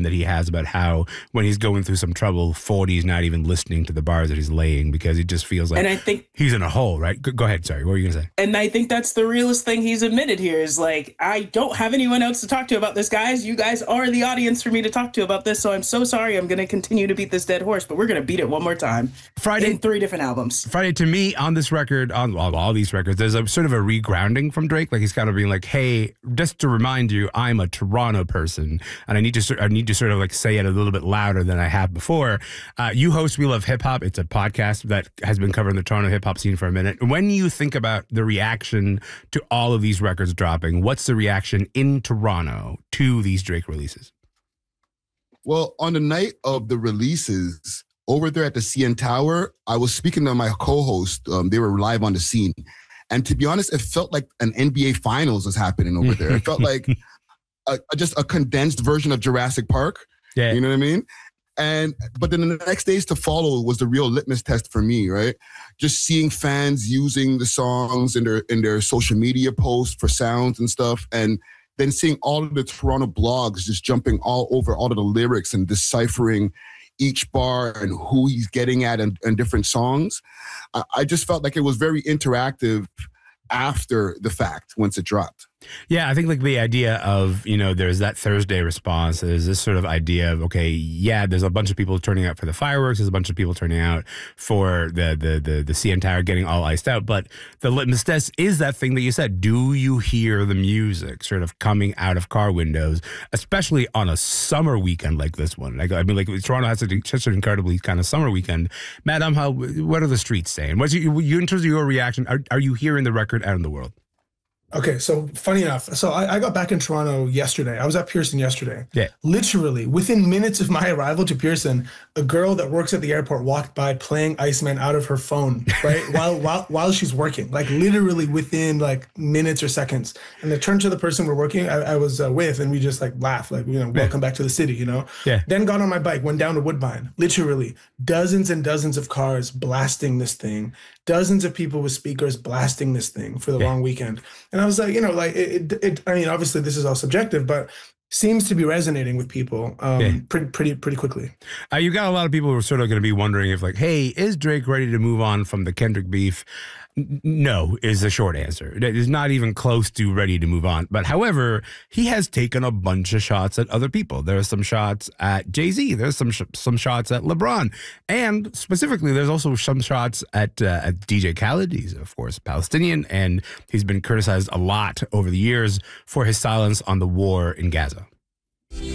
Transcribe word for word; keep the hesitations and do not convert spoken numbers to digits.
that he has about how when he's going through some trouble, forty is not even listening to the bars that he's laying because he just feels like and I think, he's in a hole, right? Go, go ahead. Sorry. What were you going to say? And I think that's the realest thing he's admitted here is like, I don't have anyone else to talk to about this, guys. You guys are the audience for me to talk to about this. So I'm so sorry. I'm going to continue to beat this dead horse, but we're going to beat it one more time. Friday. In three different albums. Friday, to me, on this record, on all, all these records, there's a sort of a regrounding from Drake. Like he's kind of being like, hey, just to remind you, I'm a Toronto person and I need to I need to sort of like say it a little bit louder than I have before. Uh, you host We Love Hip Hop. It's a podcast that has been covering the Toronto hip hop scene for a minute. When you think about the reaction to all of these records dropping, what's the reaction in Toronto to these Drake releases? Well, on the night of the releases, over there at the C N Tower, I was speaking to my co-host. Um, they were live on the scene. And to be honest, it felt like an N B A Finals was happening over there. It felt like a, a, just a condensed version of Jurassic Park. Yeah. You know what I mean? And but then the next days to follow was the real litmus test for me, right? Just seeing fans using the songs in their in their social media posts for sounds and stuff, and then seeing all of the Toronto blogs just jumping all over all of the lyrics and deciphering each bar and who he's getting at and, and different songs. I, I just felt like it was very interactive after the fact once it dropped. Yeah, I think like the idea of, you know, there's that Thursday response. There's this sort of idea of, okay, yeah, there's a bunch of people turning out for the fireworks. There's a bunch of people turning out for the the the, the C N Tower getting all iced out. But the litmus test is that thing that you said. Do you hear the music sort of coming out of car windows, especially on a summer weekend like this one? Like, I mean, like Toronto has such, a, such an incredibly kind of summer weekend. Madam, how, what are the streets saying? What's you, you in terms of your reaction? Are, are you hearing the record out in the world? Okay, so funny enough, so I, I got back in Toronto yesterday. I was at Pearson yesterday. Yeah. Literally, within minutes of my arrival to Pearson, a girl that works at the airport walked by playing Iceman out of her phone, right? while while while she's working, like literally within like minutes or seconds. And I turned to the person we're working, I, I was uh, with, and we just like laughed, like, you know, welcome back to the city, you know? Yeah. Then got on my bike, went down to Woodbine. Literally, dozens and dozens of cars blasting this thing. Dozens of people with speakers blasting this thing for the yeah. long weekend. And I was like, you know, like it, it, it, I mean, obviously this is all subjective, but seems to be resonating with people um, yeah. pretty, pretty, pretty quickly. Uh, you got a lot of people who are sort of going to be wondering if like, hey, is Drake ready to move on from the Kendrick beef? No is the short answer. It is not even close to ready to move on. But however, he has taken a bunch of shots at other people. There are some shots at Jay-Z. There's some sh- some shots at LeBron. And specifically, there's also some shots at, uh, at D J Khaled. He's, of course, Palestinian. And he's been criticized a lot over the years for his silence on the war in Gaza.